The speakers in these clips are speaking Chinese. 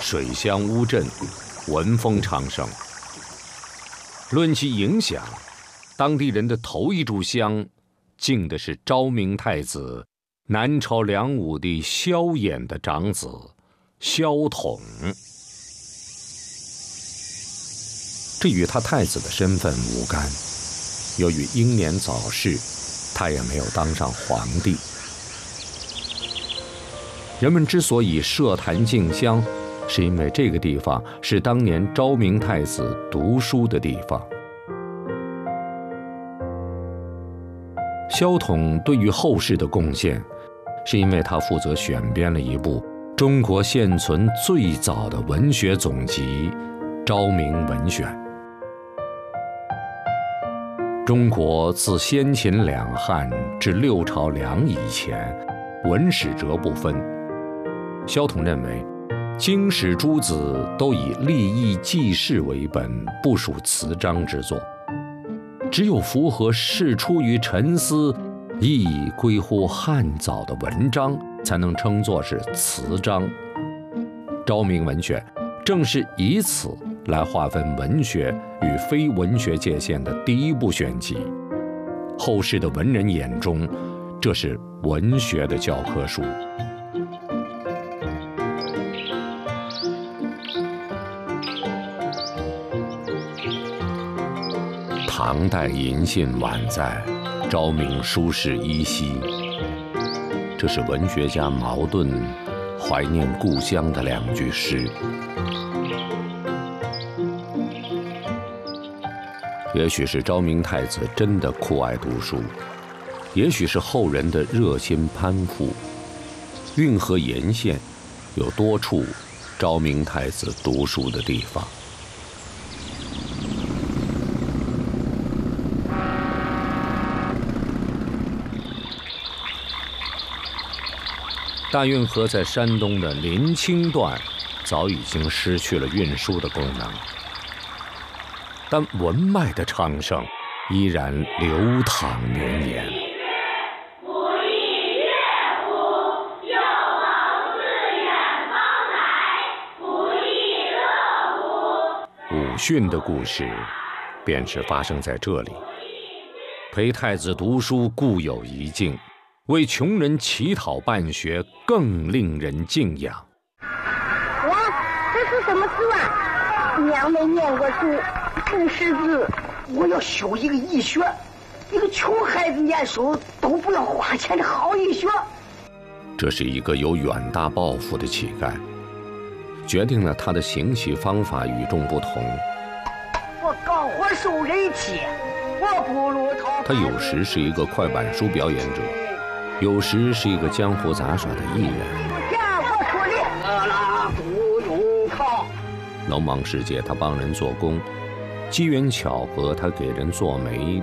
水乡乌镇，文风昌盛。论其影响，当地人的头一炷香敬的是昭明太子南朝梁武帝萧衍的长子萧统。这与他太子的身份无干，由于英年早逝，他也没有当上皇帝。人们之所以设坛敬香，是因为这个地方是当年昭明太子读书的地方。萧统对于后世的贡献，是因为他负责选编了一部中国现存最早的文学总集《昭明文选》。中国自先秦两汉至六朝梁以前，文史哲不分。萧统认为，经史诸子都以立意记事为本，不属词章之作。只有符合事出于沉思，意归乎汉早的文章，才能称作是词章。《昭明文选》正是以此来划分文学与非文学界限的第一部选集。后世的文人眼中，这是文学的教科书。唐代银杏晚在，昭明书事依稀。这是文学家茅盾怀念故乡的两句诗。也许是昭明太子真的酷爱读书，也许是后人的热心攀附。运河沿线有多处昭明太子读书的地方。大运河在山东的临清段早已经失去了运输的功能，但文脉的昌盛依然流淌绵延。武训的故事便是发生在这里。陪太子读书固有一境，为穷人乞讨办学更令人敬仰。 哇，这是什么字啊？娘没念过书，不识字。我要修一个义学，一个穷孩子念书都不要花钱的好义学。 这是一个有远大抱负的乞丐，决定了他的行乞方法与众不同。 我刚活受人欺，我不如他有时是一个快板书表演者，有时是一个江湖杂耍的艺人。农忙时节，他帮人做工；机缘巧合，他给人做媒。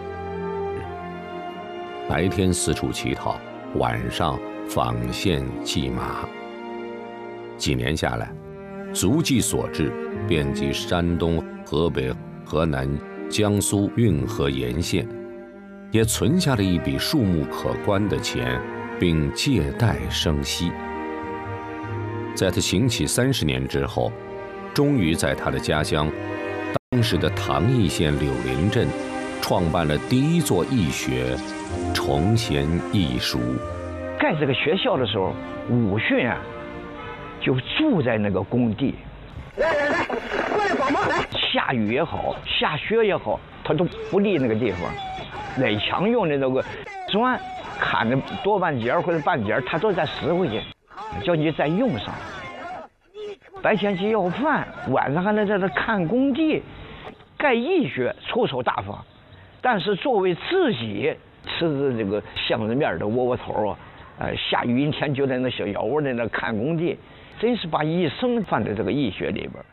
白天四处乞讨，晚上纺线系马。几年下来，足迹所至，遍及山东、河北、河南、江苏运河沿线，也存下了一笔数目可观的钱，并借贷生息。在他行乞30年之后，终于在他的家乡，当时的唐邑县柳林镇，创办了第一座义学——崇贤义塾。 盖这个学校的时候，武训啊，就住在那个工地。 来，过来帮忙来。 下雨也好，下雪也好，他都不离那个地方。垒墙用的那个砖，砍的多半截或者半截，他都再拾回去，叫你再用上。白天去要饭，晚上还能在这看工地。盖义学出手大方，但是作为自己吃着这个巷子面的窝窝头啊，下雨阴天就在那小窑窝在那看工地，真是把一生放在这个义学里边。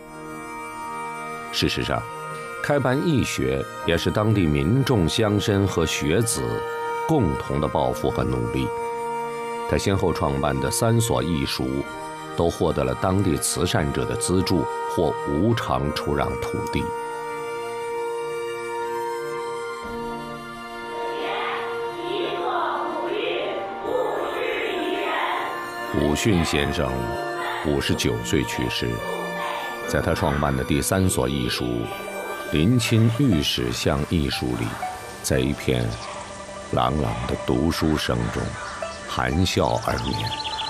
事实上，开办义学也是当地民众乡绅和学子共同的抱负和努力。他先后创办的3所义塾，都获得了当地慈善者的资助或无偿出让土地。武训先生 59岁去世。在他创办的第3所艺塾临清御史巷艺塾里，在一片朗朗的读书声中含笑而眠。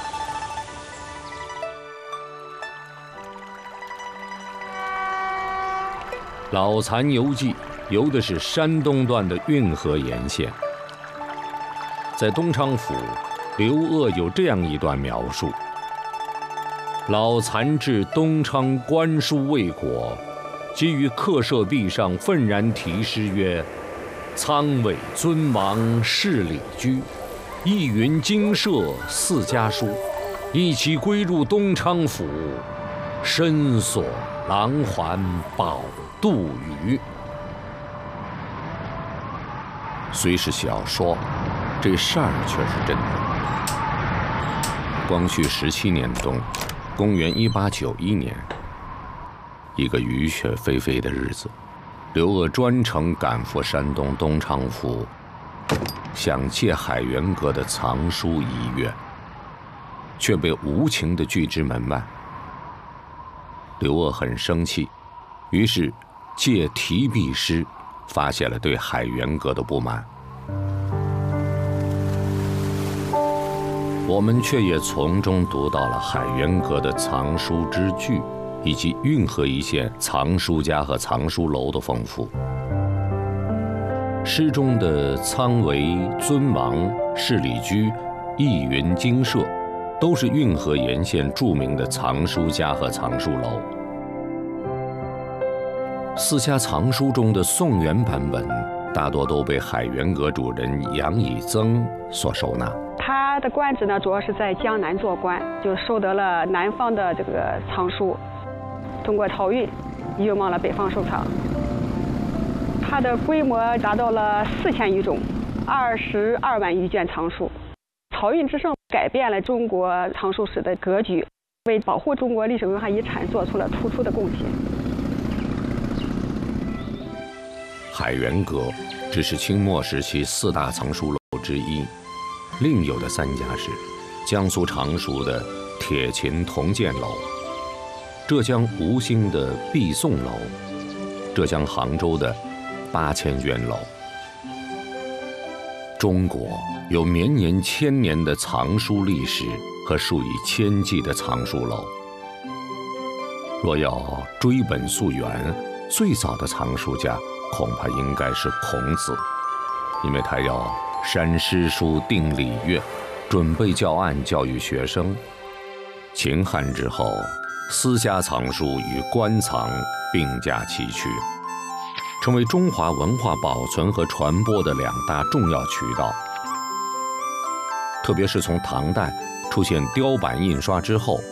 老残游记游的是山东段的运河沿线。在东昌府，刘鹗有这样一段描述：老残至东昌观书未果，即于客舍壁上愤然题诗曰：“苍伟尊王是礼居，意云精舍4家书，一齐归入东昌府，深锁廊环宝杜宇。”虽是小说，这事儿却是真的。光绪17年冬，公元1891年，一个雨雪霏霏的日子，刘鹗专程赶赴山东东昌府，想借海员阁的藏书一阅，却被无情地拒之门外。刘鹗很生气，于是借题壁诗发泄了对海员阁的不满。我们却也从中读到了海员阁的藏书之巨，以及运河一线藏书家和藏书楼的丰富。诗中的苍维、尊王、是礼居、意云精舍，都是运河沿线著名的藏书家和藏书楼。4家藏书中的宋元版本，大多都被海员阁主人杨以增所收纳。 他的官职呢，主要是在江南做官，就收得了南方的这个藏书，通过漕运运往了北方收藏。它的规模达到了4000余种，22万余卷藏书。漕运之盛改变了中国藏书史的格局，为保护中国历史文化遗产做出了突出的贡献。 海员阁只是清末时期4大藏书楼之一，另有的3家是江苏常熟的铁琴铜鉴楼、浙江吴兴的毕宋楼、浙江杭州的8000卷楼。中国有绵延1000年的藏书历史和数以千计的藏书楼。若要追本溯源，最早的藏书家恐怕应该是孔子，因为他要删诗书、定礼乐，准备教案教育学生。秦汉之后，私家藏书与官藏并驾齐驱，成为中华文化保存和传播的2大重要渠道。特别是从唐代出现雕版印刷之后，